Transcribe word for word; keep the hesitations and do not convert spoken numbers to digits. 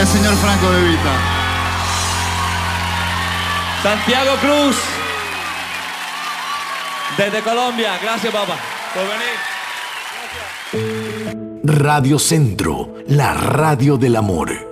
el señor Franco De Vita. Santiago Cruz, desde Colombia. Gracias, papá, por venir. Radio Centro, la radio del amor.